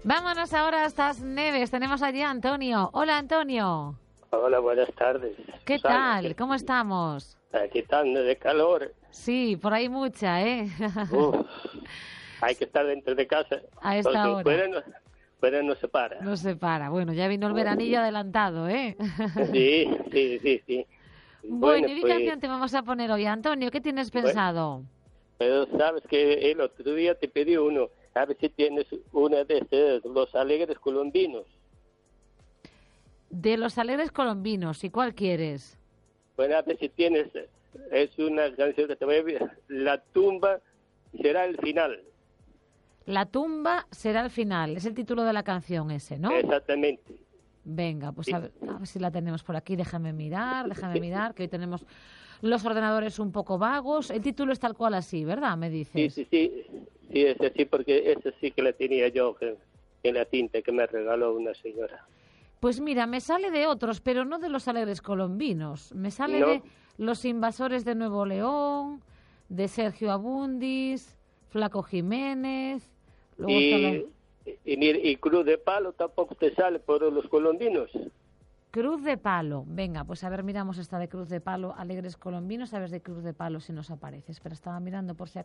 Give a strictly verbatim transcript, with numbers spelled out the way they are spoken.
Vámonos ahora hasta las Neves. Tenemos allí a Antonio. Hola, Antonio. Hola, buenas tardes. ¿Qué Susana, tal? ¿Cómo estamos? Aquí están de calor. Sí, por ahí mucha, ¿eh? Uf, hay que estar dentro de casa. A esta porque hora. Fuera no, fuera no se para. No se para. Bueno, ya vino el veranillo adelantado, ¿eh? Sí, sí, sí, sí. Bueno, ¿y qué pues, canción te vamos a poner hoy, Antonio? ¿Qué tienes Bueno. pensado? Pero sabes que el otro día te pedí uno. A ver si tienes una de estos, Los Alegres Colombinos. De los Alegres Colombinos. ¿Y cuál quieres? Bueno, a ver si tienes. Es una canción que te voy a ver. La tumba será el final. La tumba será el final. Es el título de la canción ese, ¿no? Exactamente. Venga, pues Sí. a ver, a ver si la tenemos por aquí. Déjame mirar, déjame mirar, que hoy tenemos los ordenadores un poco vagos. El título es tal cual así, ¿verdad? Me Sí, dices. sí, sí. Sí, es así, porque ese sí que la tenía yo que, en la tinta que me regaló una señora. Pues mira, me sale de otros, pero no de los Alegres Colombinos. Me sale ¿No? de Los Invasores de Nuevo León, de Sergio Abundis, Flaco Jiménez. Luego está la- Y, y, mira, y Cruz de Palo tampoco te sale por los colombinos. Cruz de Palo. Venga, pues a ver, miramos esta de Cruz de Palo, Alegres Colombinos, a ver de Cruz de Palo si nos aparece. Espera, estaba mirando por si acaso.